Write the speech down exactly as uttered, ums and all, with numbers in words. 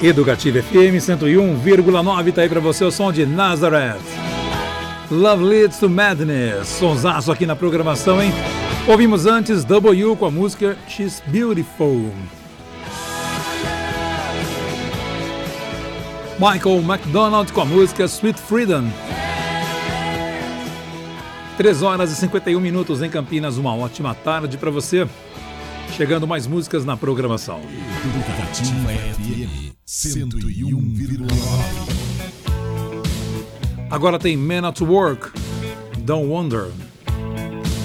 Educativa F M cento e um vírgula nove, tá aí pra você o som de Nazareth. Love Leads to Madness, sonsaço aqui na programação, hein? Ouvimos antes W com a música She's Beautiful. Michael McDonald com a música Sweet Freedom. três horas e cinquenta e um minutos em Campinas, uma ótima tarde para você. Chegando mais músicas na programação. Educativa F M cento e um vírgula nove. Agora tem Man at Work, Don't Wonder.